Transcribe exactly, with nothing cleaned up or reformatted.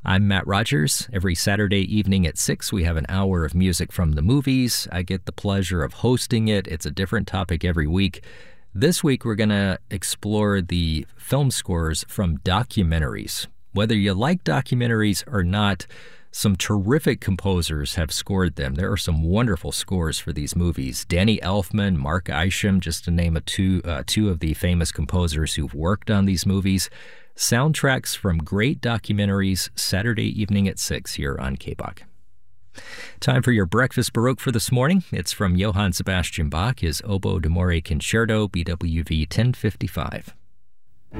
I'm Matt Rogers. Every Saturday evening at six, we have an hour of music from the movies. I get the pleasure of hosting it. It's a different topic every week. This week, we're going to explore the film scores from documentaries. Whether you like documentaries or not, some terrific composers have scored them. There are some wonderful scores for these movies. Danny Elfman, Mark Isham, just to name a two, uh, two of the famous composers who've worked on these movies. Soundtracks from great documentaries, Saturday evening at six here on K B O C. Time for your Breakfast Baroque for this morning. It's from Johann Sebastian Bach, his Oboe d'Amore Concerto, B W V ten fifty-five.